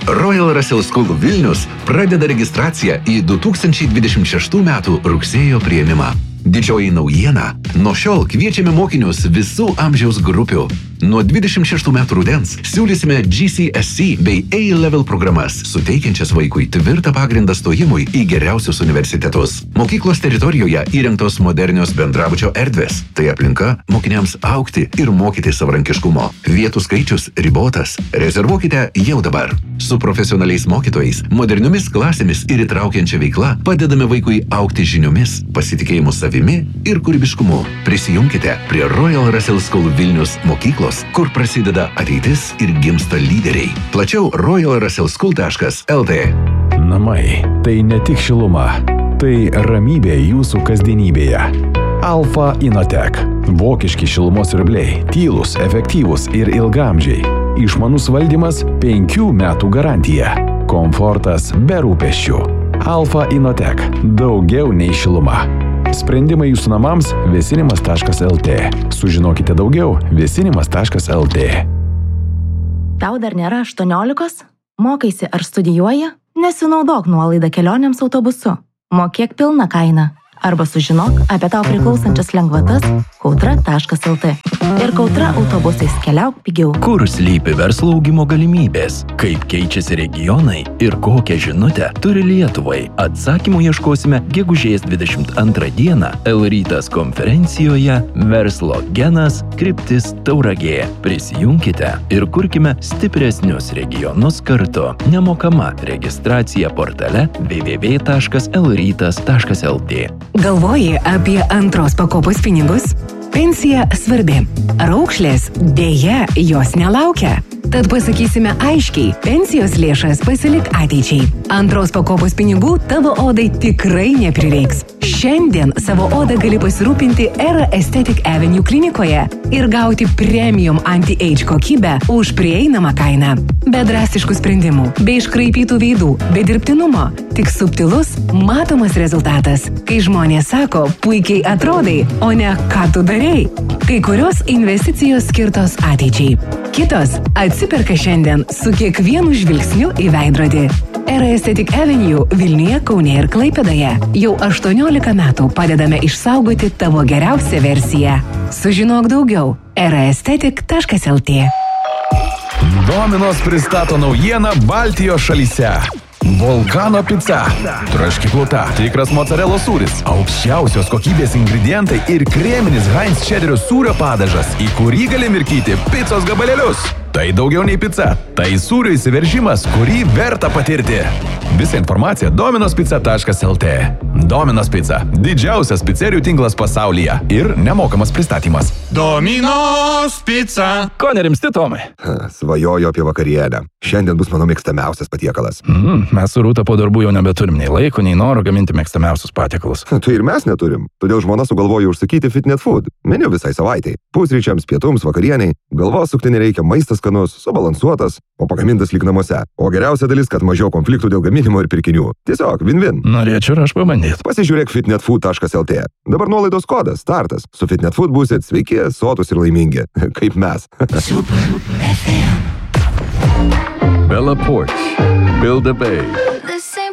Royal Russell School Vilnius pradeda registraciją į 2026 metų rugsėjo priėmimą. Didžioji naujiena. Nuo šiol kviečiame mokinius visų amžiaus grupių. Nuo 26 metų rudens siūlysime GCSE bei A-level programas, suteikiančias vaikui tvirtą pagrindą stojimui į geriausius universitetus. Mokyklos teritorijoje įrengtos modernios bendrabučio erdvės. Tai aplinka mokiniams augti ir mokyti savarankiškumo. Vietų skaičius ribotas. Rezervuokite jau dabar. Su profesionaliais mokytojais, moderniomis klasėmis ir įtraukiančia veikla padedame vaikui augti žiniomis, pasitikėjimu savimi ir kūrybiškumu. Prisijunkite prie Royal Russell School Vilnius mokyklos, kur prasideda ateitis ir gimsta lyderiai. Plačiau royalrussellschool.lt. Namai – tai ne tik šiluma, tai ramybė jūsų kasdienybėje. Alfa Inotech. Vokiški šilumos siurbliai, tylūs, efektyvūs ir ilgaamžiai. Išmanus valdymas, 5 metų garantija. Komfortas be rūpesčių. Alfa Inotech. Daugiau nei šiluma. Sprendimai jūsų namams – vėsinimas.lt. Sužinokite daugiau – vėsinimas.lt. Tau dar nėra 18? Mokaisi ar studijuoji? Nesinaudok nuolaidą kelionėms autobusu. Mokėk pilną kainą. Arba sužinok apie tau priklausančias lengvatas kautra.lt. Ir Kautra autobusais keliauk pigiau. Kur slypi verslo augimo galimybės? Kaip keičiasi regionai? Ir kokią žinutę turi Lietuvai? Atsakymų ieškosime gegužės 22 dieną L-rytas konferencijoje Verslo genas kryptis Tauragė. Prisijunkite ir kurkime stipresnius regionus kartu. Nemokama registracija portale www.lrytas.lt. Galvoji apie antros pakopos pinigus? Pensija svarbi. Raukšlės dėja jos nelaukia. Tad pasakysime aiškiai, pensijos lėšas pasilik ateičiai. Antros pakopos pinigų tavo odai tikrai neprireiks. Šiandien savo odą gali pasirūpinti Era Aesthetic Avenue klinikoje ir gauti premium anti-age kokybę už prieinamą kainą. Be drastiškų sprendimų, be iškraipytų veidų, be dirbtinumo, tik subtilus, matomas rezultatas. Kai žmonės sako, puikiai atrodai, o ne ką tu darei. Kai kurios investicijos skirtos ateičiai. Kitos atsiperka šiandien su kiekvienu žvilgsniu į veidrodį. Era Aesthetic Avenue Vilniuje, Kaune ir Klaipėdoje jau 18 metų padedame išsaugoti tavo geriausią versiją. Sužinok daugiau eraesthetic.lt. Domino's pristato naujieną Baltijos šalyse. Volcano pica. Traškiklota, tikras mocarelos sūris, aukščiausios kokybės ingredientai ir kreminis Heinz čederio sūrio padažas, į kurį gali mirkyti picos gabalėlius. Tai daugiau nei pica, tai sūrio įsiveržimas, kurį verta patirti. Visa informacija dominospica.lt. Domino's Pizza – didžiausias picerijų tinklas pasaulyje ir nemokamas pristatymas. Domino's Pizza. Ko nerimsti, Tomai? Svajoju apie vakarienę. Šiandien bus mano mėgstamiausias patiekalas. Mes su Rūta po darbų jau nebeturim nei laiko, nei noro gaminti mėgstamiausius patiekalus. Tai ir mes neturim. Todėl žmona sugalvojo užsakyti Fitnet Food. Meniu visai savaitai. Pusryčiams, pietums, vakarieniai. Galvos sukti nereikia, maistas skanus, subalansuotas, o pagamintas lyg namuose. O geriausia dalis, kad mažiau konfliktų dėl gaminimo ir pirkinių. Tiesiog win-win. Norėčiau ir aš pabandyti. Pasižiūrėk fitnetfood.lt. Dabar nuolaidos kodas startas. Su Fitnet Food būsit sveiki, sotus ir laimingi. Kaip mes. Bella Porch. Build a Bay.